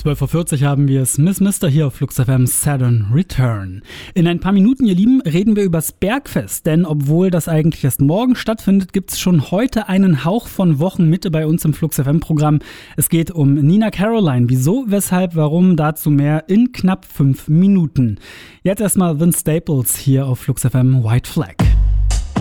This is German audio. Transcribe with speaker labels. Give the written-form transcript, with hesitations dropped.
Speaker 1: 12.40 Uhr haben wir es. Miss Mister hier auf Flux FM Saturn Return. In ein paar Minuten, ihr Lieben, reden wir übers Bergfest. Denn obwohl das eigentlich erst morgen stattfindet, gibt es schon heute einen Hauch von Wochenmitte bei uns im Flux FM Programm. Es geht um Nina Caroline. Wieso, weshalb, warum, dazu mehr in knapp 5 Minuten. Jetzt erstmal Vince Staples hier auf Flux FM White Flag.